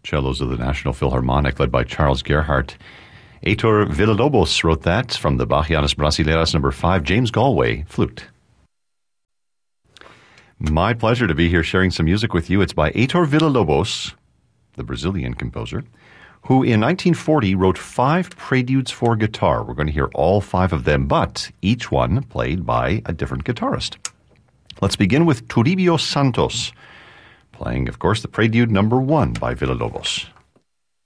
cellos of the National Philharmonic, led by Charles Gerhardt. Heitor Villa-Lobos wrote that from the Bachianas Brasileiras No. 5. James Galway, flute. My pleasure to be here sharing some music with you. It's by Heitor Villa-Lobos, the Brazilian composer, who in 1940 wrote 5 preludes for guitar. We're going to hear all 5 of them, but each one played by a different guitarist. Let's begin with Toribio Santos, playing, of course, the prelude number 1 by Villa-Lobos.